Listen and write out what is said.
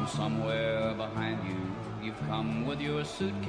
somewhere behind you. You've come with your suitcase